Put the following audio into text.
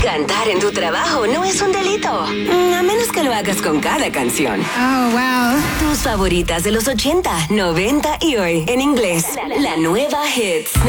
Cantar en tu trabajo no es un delito, a menos que lo hagas con cada canción. Oh, wow. Tus favoritas de los 80, 90 y hoy en inglés. La nueva Hits